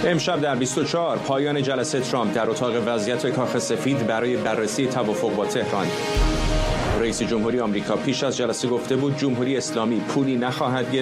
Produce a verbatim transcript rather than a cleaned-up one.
امشب در بیست و چهار پایان جلسه ترامپ در اتاق وضعیت کاخ سفید برای بررسی توافق با تهران. رئیس جمهوری آمریکا پیش از جلسه گفته بود جمهوری اسلامی پولی نخواهد گرفت